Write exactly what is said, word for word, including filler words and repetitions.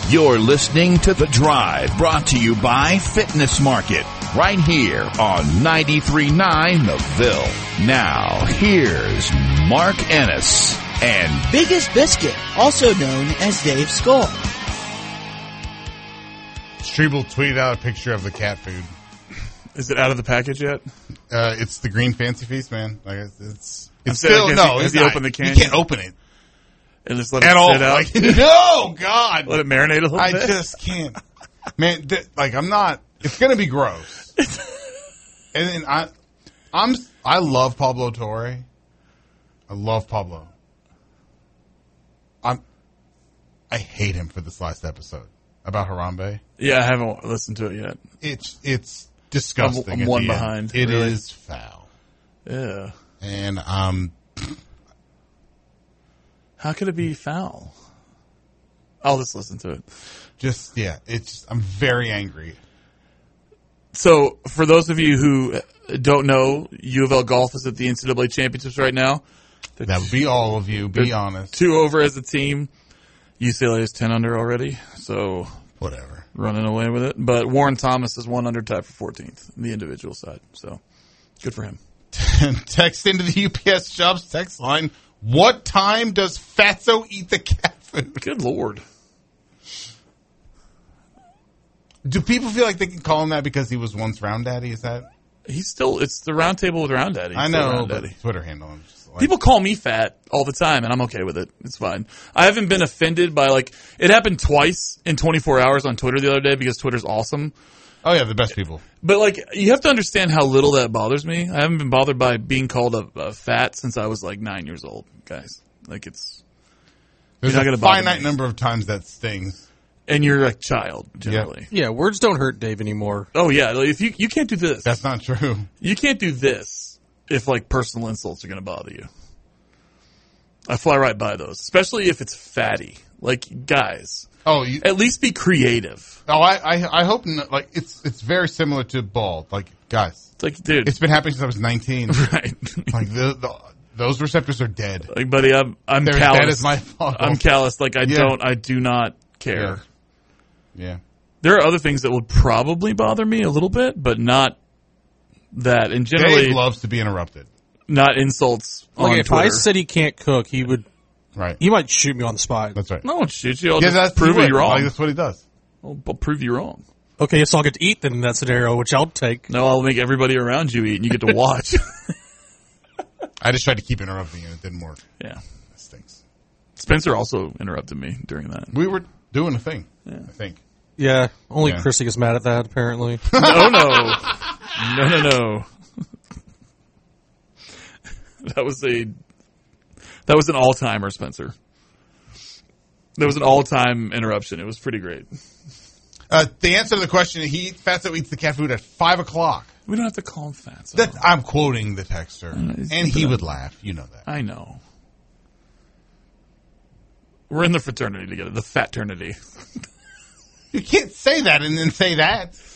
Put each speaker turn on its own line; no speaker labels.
You're listening to The Drive, brought to you by Fitness Market, right here on ninety-three point nine The Ville. Now, here's Mark Ennis and
Biggest Biscuit, also known as Dave Skull.
Strebel tweeted out a picture of the cat food.
Is it out of the package yet?
Uh, it's the Green Fancy Feast, man. Like it's, it's, it's
saying,
still
has
no.
he- has
it's
he
not.
opened the can
You can't
yet?
open it
And just let it
at
sit
all.
out?
Like, no, God,
Let it marinate a little
I
bit?
just can't. Man, th- like I'm not. It's gonna be gross. And then I, I'm. I love Pablo Torre. I love Pablo. I'm. I hate him for this last episode about Harambe.
Yeah, I haven't listened to it yet.
It's it's disgusting.
I'm
at
one
the end.
behind,
It
really.
is foul.
Yeah.
And um,
How could it be foul? I'll just listen to it.
just yeah, it's. Just, I'm very angry.
So, for those of you who don't know, U of L golf is at the N C double A championships right now. They're
That would be all of you. Be
they're
honest.
Two over as a team. U C L A is ten under already, so
Whatever.
running away with it. But Warren Thomas is one under tied for fourteenth, the individual side. So, good for him.
Text into the U P S Jobs text line. What time does Fatso eat the cat food?
Good Lord.
Do people feel like they can call him that because he was once Round Daddy? Is that?
He's still, it's the round table with Round Daddy.
I
It's still
know,
Round
but
Daddy.
Twitter handle. I'm just like,
People call me fat all the time, and I'm okay with it. It's fine. I haven't been offended by, like, it happened twice in twenty-four hours on Twitter the other day because Twitter's awesome.
oh yeah, the best people.
But, like, you have to understand how little that bothers me. I haven't been bothered by being called a, a fat since I was, like, nine years old, guys. Like, it's,
There's
You're not
a
gonna bother
finite
me.
number of times that stings.
and you're a child, generally.
Yeah, words don't hurt Dave anymore.
Oh, yeah. Like, if you, you can't do this.
That's not true.
You can't do this if, like, personal insults are going to bother you. I fly right by those, especially if it's fatty. Like, guys,
Oh, you,
at least be creative.
oh, I, I, I hope not, like it's, it's very similar to bald. Like, guys,
It's like, dude,
it's been happening since I was nineteen.
right.
Like the, the those receptors are dead.
Like, buddy, I'm, I'm
They're as
callous.
bad as my fault.
I'm callous. Like, I
Yeah.
don't, I do not care.
Yeah. Yeah.
There are other things that would probably bother me a little bit, but not that. And generally,
Dave loves to be interrupted.
not insults on
Like if
Twitter.
I said he can't cook, he would.
Right.
He might shoot me on the spot.
That's right.
no one shoots you. I'll
yeah,
just
that's
prove
he would.
you wrong.
Like, that's what he does.
I'll, I'll prove you wrong.
Okay, so I'll get to eat then in that scenario, which I'll take.
No, I'll make everybody around you eat, and you get to watch.
I just tried to keep interrupting you. It didn't work.
Yeah.
It stinks.
Spencer also interrupted me during that.
We were doing a thing, I think.
Yeah, only
Yeah.
Chrissy gets mad at that, apparently.
No, no. No, no, no. That was a that was an all-timer, Spencer. That was an all-time interruption. It was pretty great.
Uh, the answer to the question, he Fatso eats the cat food at five o'clock.
We don't have to call him fat. So.
That I'm quoting the texter,
he's-
and he would laugh. You know that.
I know. We're in the fraternity together, the faternity.
You can't say that and then say that.